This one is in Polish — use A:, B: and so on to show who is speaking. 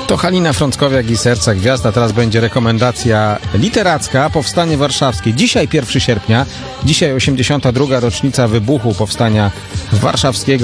A: To Halina Frąckowiak i Serca Gwiazd, a teraz będzie rekomendacja literacka. Powstanie Warszawskie. Dzisiaj 1 sierpnia, dzisiaj 82. rocznica wybuchu Powstania Warszawskiego.